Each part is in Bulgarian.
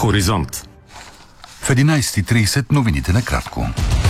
Хоризонт. В 11:30 новините накратко.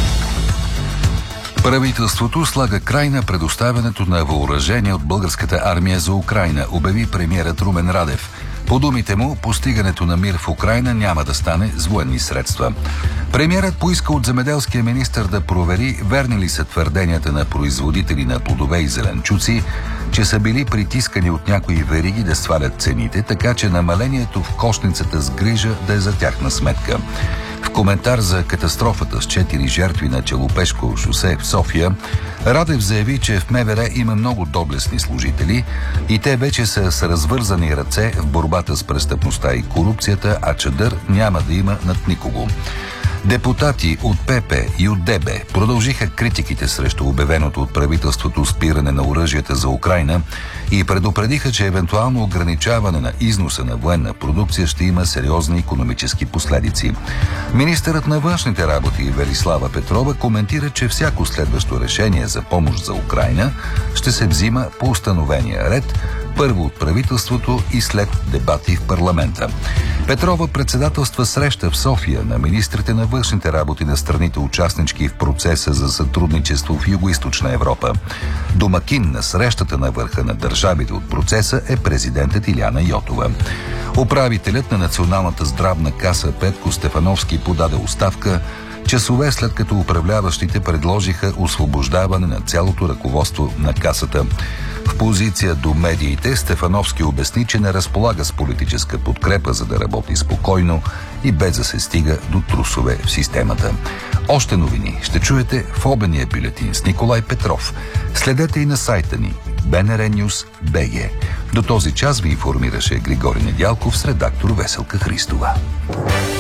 Правителството слага край на предоставянето на въоръжение от българската армия за Украйна, обяви премиерът Румен Радев. По думите му, постигането на мир в Украйна няма да стане с военни средства. Премиерът поиска от земеделския министър да провери верни ли са твърденията на производители на плодове и зеленчуци, че са били притискани от някои вериги да свалят цените, така че намалението в кошницата с грижа да е за тяхна сметка. В коментар за катастрофата с 4 жертви на Челопешко шосе в София, Радев заяви, че в МВР има много доблестни служители и те вече са с развързани ръце в борбата с престъпността и корупцията, а чадър няма да има над никого. Депутати от ПП и от ДБ продължиха критиките срещу обявеното от правителството спиране на оръжията за Украйна и предупредиха, че евентуално ограничаване на износа на военна продукция ще има сериозни икономически последици. Министърът на външните работи Велислава Петрова коментира, че всяко следващо решение за помощ за Украйна ще се взима по установения ред, първо от правителството и след дебати в парламента. Петрова председателства среща в София на министрите на външните работи на страните участнички в процеса за сътрудничество в Югоизточна Европа. Домакин на срещата на върха на държавите от процеса е президентът Илияна Йотова. Управителят на Националната здравна каса Петко Стефановски подаде оставка часове след като управляващите предложиха освобождаване на цялото ръководство на касата. В позиция до медиите Стефановски обясни, че не разполага с политическа подкрепа, за да работи спокойно и без да се стига до трусове в системата. Още новини ще чуете в обедния бюлетин с Николай Петров. Следете и на сайта ни BNR News BG. До този час ви информираше Григорий Недялков с редактор Веселка Христова.